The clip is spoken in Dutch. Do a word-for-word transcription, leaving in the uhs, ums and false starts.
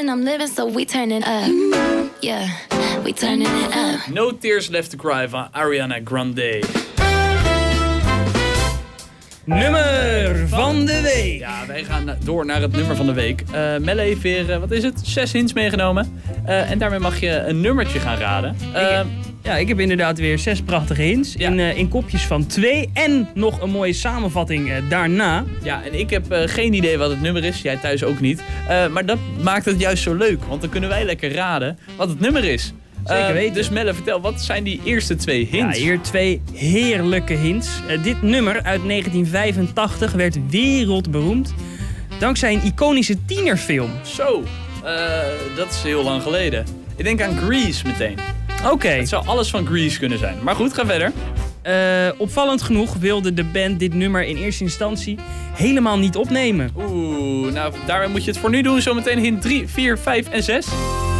and I'm living, so we turning up. Yeah, we turning it up. No Tears Left to Cry van Ariana Grande. Nummer van de week. Ja, wij gaan door naar het nummer van de week. Uh, Melle heeft weer, uh, wat is het, zes hints meegenomen. Uh, en daarmee mag je een nummertje gaan raden. Uh, ik, ja, ik heb inderdaad weer zes prachtige hints. Ja. In, uh, in kopjes van twee. En nog een mooie samenvatting uh, daarna. Ja, en ik heb uh, geen idee wat het nummer is. Jij thuis ook niet. Uh, maar dat maakt het juist zo leuk. Want dan kunnen wij lekker raden wat het nummer is. Zeker weten. Uh, dus Melle, vertel, wat zijn die eerste twee hints? Ja, hier twee heerlijke hints. Uh, dit nummer uit negentien vijfentachtig werd wereldberoemd dankzij een iconische tienerfilm. Zo, uh, dat is heel lang geleden. Ik denk aan Grease meteen. Oké. Okay. Het zou alles van Grease kunnen zijn. Maar goed, ga verder. Uh, opvallend genoeg wilde de band dit nummer in eerste instantie helemaal niet opnemen. Oeh, nou daarmee moet je het voor nu doen. Zometeen hint drie, vier, vijf en zes.